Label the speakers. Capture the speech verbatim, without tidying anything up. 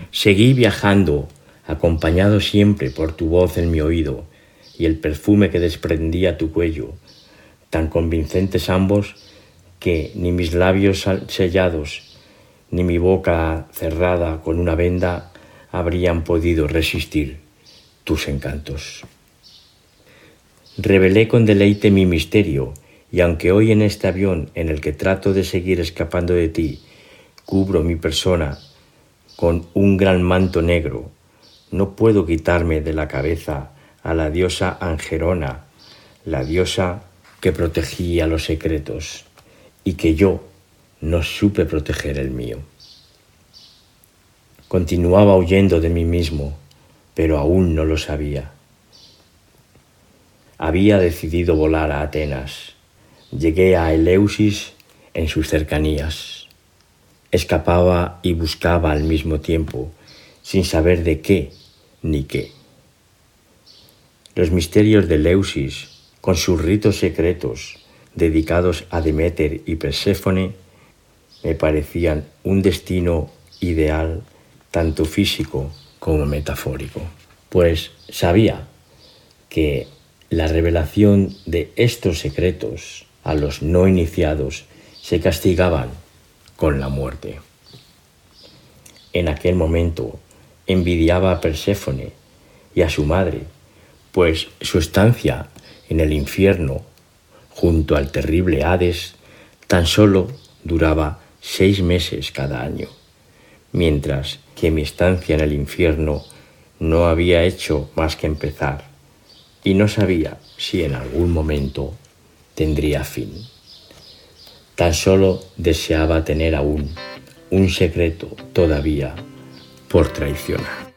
Speaker 1: Seguí viajando, acompañado siempre por tu voz en mi oído y el perfume que desprendía tu cuello, tan convincentes ambos que ni mis labios sellados ni mi boca cerrada con una venda habrían podido resistir tus encantos. Revelé con deleite mi misterio, y aunque hoy en este avión en el que trato de seguir escapando de ti, cubro mi persona con un gran manto negro, no puedo quitarme de la cabeza a la diosa Angerona, la diosa que protegía los secretos y que yo no supe proteger el mío. Continuaba huyendo de mí mismo, pero aún no lo sabía. Había decidido volar a Atenas. Llegué a Eleusis en sus cercanías. Escapaba y buscaba al mismo tiempo, sin saber de qué ni qué. Los misterios de Eleusis, con sus ritos secretos dedicados a Deméter y Perséfone, me parecían un destino ideal, tanto físico como metafórico, pues sabía que la revelación de estos secretos a los no iniciados se castigaban con la muerte. En aquel momento envidiaba a Perséfone y a su madre, pues su estancia en el infierno, junto al terrible Hades, tan solo duraba seis meses cada año, mientras que mi estancia en el infierno no había hecho más que empezar y no sabía si en algún momento tendría fin. Tan solo deseaba tener aún un secreto todavía por traicionar.